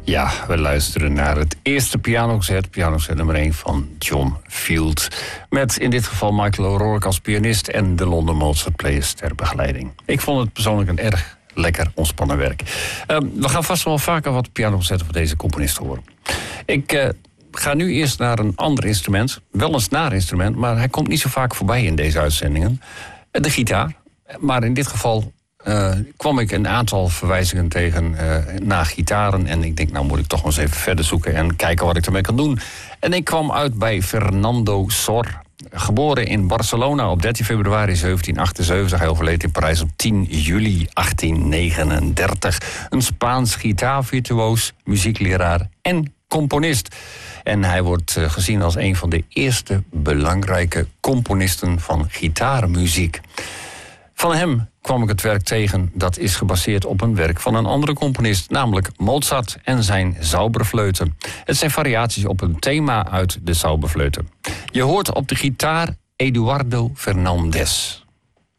Ja, we luisteren naar het eerste pianoconcert nummer 1 van John Field. Met in dit geval Michael O'Rourke als pianist en de London Mozart Players ter begeleiding. Ik vond het persoonlijk een erg lekker ontspannen werk. We gaan vast wel vaker wat pianoconcerten van deze componist horen. Ik ga nu eerst naar een ander instrument. Wel een snaarinstrument, maar hij komt niet zo vaak voorbij in deze uitzendingen. De gitaar. Maar in dit geval kwam ik een aantal verwijzingen tegen naar gitaren. En ik denk, nou moet ik toch maar eens even verder zoeken en kijken wat ik ermee kan doen. En ik kwam uit bij Fernando Sor. Geboren in Barcelona op 13 februari 1778. Hij overleed in Parijs op 10 juli 1839. Een Spaans gitaarvirtuoos, muziekleraar en componist. En hij wordt gezien als een van de eerste belangrijke componisten van gitaarmuziek. Van hem kwam ik het werk tegen dat is gebaseerd op een werk van een andere componist, namelijk Mozart en zijn Zauberfleute. Het zijn variaties op een thema uit de Zauberfleute. Je hoort op de gitaar Eduardo Fernández.